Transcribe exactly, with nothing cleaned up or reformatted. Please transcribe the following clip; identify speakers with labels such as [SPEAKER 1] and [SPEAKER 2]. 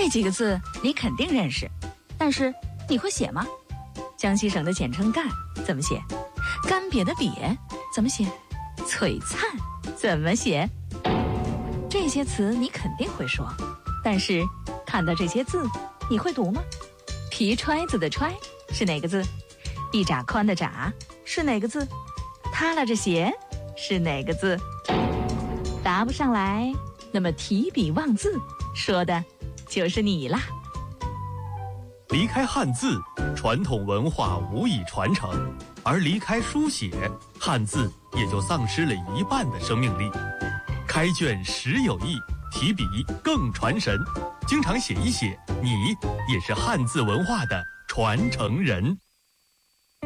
[SPEAKER 1] 这几个字你肯定认识，但是你会写吗？江西省的简称赣怎么写？干瘪的瘪怎么写？璀璨怎么写？这些词你肯定会说，但是看到这些字你会读吗？皮揣子的揣是哪个字？一拃宽的拃是哪个字？耷拉着鞋是哪个字？答不上来，那么提笔忘字说的就是你啦。
[SPEAKER 2] 离开汉字，传统文化无以传承，而离开书写，汉字也就丧失了一半的生命力。开卷实有益，提笔更传神。经常写一写，你也是汉字文化的传承人。